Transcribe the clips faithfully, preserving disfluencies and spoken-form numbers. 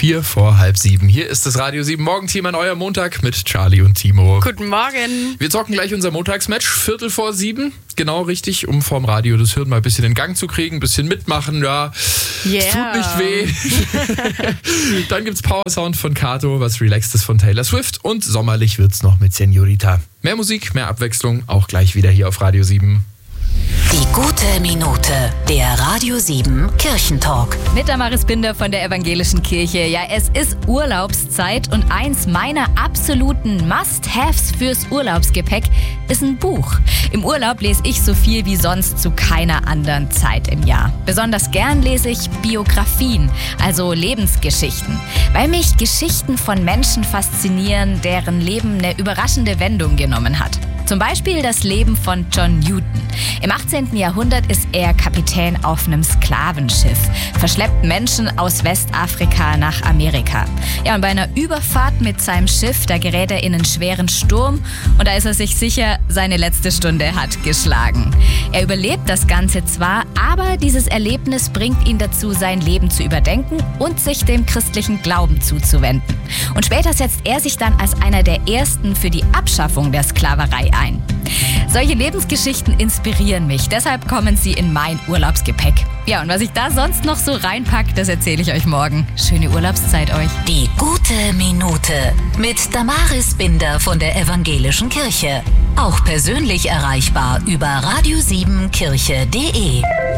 Vier vor halb sieben. Hier ist das Radio sieben Morgenteam an euer Montag mit Charlie und Timo. Guten Morgen. Wir zocken gleich unser Montagsmatch, Viertel vor sieben. Genau richtig, um vorm Radio das Hirn mal ein bisschen in Gang zu kriegen, ein bisschen mitmachen, ja. Yeah. Es tut nicht weh. Dann gibt's Power Sound von Kato, was Relaxed ist von Taylor Swift und sommerlich wird's noch mit Senorita. Mehr Musik, mehr Abwechslung, auch gleich wieder hier auf Radio sieben. Die gute Minute, der Radio sieben Kirchentalk. Mit Damaris Binder von der Evangelischen Kirche. Ja, es ist Urlaubszeit und eins meiner absoluten Must-Haves fürs Urlaubsgepäck ist ein Buch. Im Urlaub lese ich so viel wie sonst zu keiner anderen Zeit im Jahr. Besonders gern lese ich Biografien, also Lebensgeschichten, weil mich Geschichten von Menschen faszinieren, deren Leben eine überraschende Wendung genommen hat. Zum Beispiel das Leben von John Newton. Im achtzehnten Jahrhundert ist er Kapitän auf einem Sklavenschiff, verschleppt Menschen aus Westafrika nach Amerika. Ja, und bei einer Überfahrt mit seinem Schiff, da gerät er in einen schweren Sturm und da ist er sich sicher, seine letzte Stunde hat geschlagen. Er überlebt das Ganze zwar, aber dieses Erlebnis bringt ihn dazu, sein Leben zu überdenken und sich dem christlichen Glauben zuzuwenden. Und später setzt er sich dann als einer der Ersten für die Abschaffung der Sklaverei ein. Solche Lebensgeschichten inspirieren mich, deshalb kommen sie in mein Urlaubsgepäck. Ja, und was ich da sonst noch so reinpack, das erzähle ich euch morgen. Schöne Urlaubszeit euch. Die gute Minute mit Damaris Binder von der Evangelischen Kirche. Auch persönlich erreichbar über radio sieben kirche punkt de.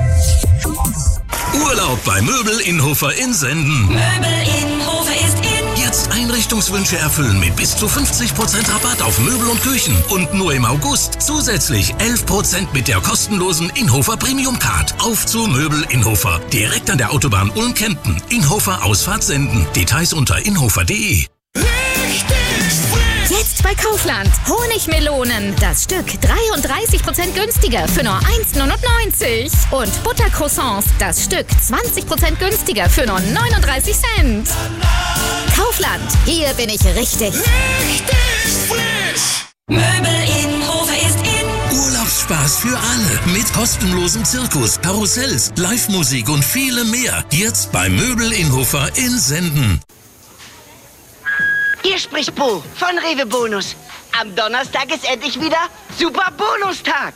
Urlaub bei Möbel Innhofer in Senden. Möbel Innhofer ist in. Jetzt Einrichtungswünsche erfüllen mit bis zu fünfzig Prozent Rabatt auf Möbel und Küchen. Und nur im August zusätzlich elf Prozent mit der kostenlosen Innhofer Premium Card. Auf zu Möbel Innhofer. Direkt an der Autobahn Ulm-Kempten. Innhofer Ausfahrt Senden. Details unter innhofer punkt de. Jetzt bei Kaufland. Honigmelonen. Das Stück dreiunddreißig Prozent günstiger für nur eins neunundneunzig. Und Buttercroissants. Das Stück zwanzig Prozent günstiger für nur neununddreißig Cent. Kaufland. Hier bin ich richtig. Richtig frisch. Möbel Innhofer ist in. Urlaubsspaß für alle. Mit kostenlosem Zirkus, Karussells, Live-Musik und vielem mehr. Jetzt bei Möbel Innhofer in Senden. Hier spricht Bo von Rewe Bonus. Am Donnerstag ist endlich wieder Super Bonustag.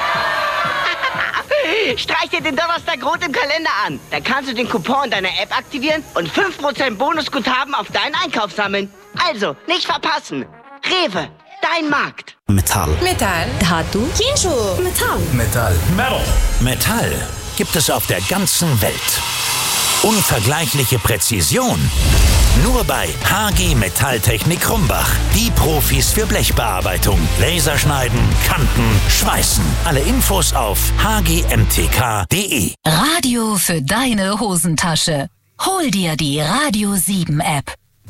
Streich dir den Donnerstag rot im Kalender an. Dann kannst du den Coupon in deiner App aktivieren und fünf Prozent Bonusguthaben auf deinen Einkauf sammeln. Also, nicht verpassen. Rewe, dein Markt. Metall. Metall. Dhatu. Chinshu. Metall. Metall. Metal. Metall gibt es auf der ganzen Welt. Unvergleichliche Präzision. Nur bei H G Metalltechnik Krumbach. Die Profis für Blechbearbeitung. Laserschneiden, Kanten, Schweißen. Alle Infos auf h g m t k punkt de. Radio für deine Hosentasche. Hol dir die Radio sieben App.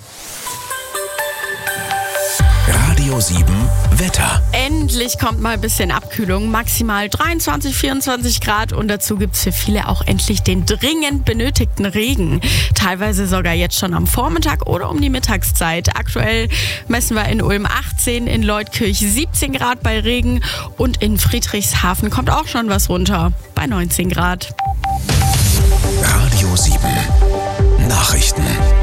Radio sieben Wetter. Endlich kommt mal ein bisschen Abkühlung. Maximal dreiundzwanzig, vierundzwanzig Grad. Und dazu gibt es für viele auch endlich den dringend benötigten Regen. Teilweise sogar jetzt schon am Vormittag oder um die Mittagszeit. Aktuell messen wir in Ulm achtzehn, in Leutkirch siebzehn Grad bei Regen. Und in Friedrichshafen kommt auch schon was runter, bei neunzehn Grad. Radio sieben Nachrichten.